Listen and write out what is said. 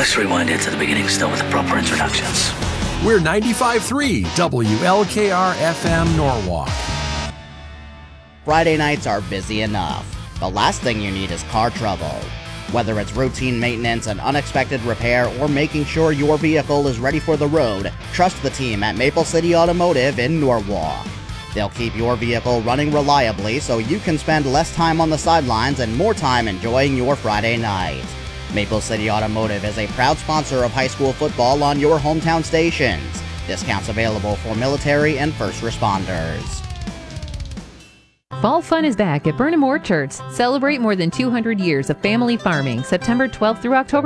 Let's rewind it to the beginning still with the proper introductions. We're 95.3 WLKR FM Norwalk. Friday nights are busy enough. The last thing you need is car trouble. Whether it's routine maintenance, an unexpected repair, or making sure your vehicle is ready for the road, trust the team at Maple City Automotive in Norwalk. They'll keep your vehicle running reliably so you can spend less time on the sidelines and more time enjoying your Friday night. Maple City Automotive is a proud sponsor of high school football on your hometown stations. Discounts available for military and first responders. Fall fun is back at Burnham Orchards. Celebrate more than 200 years of family farming, September 12th through October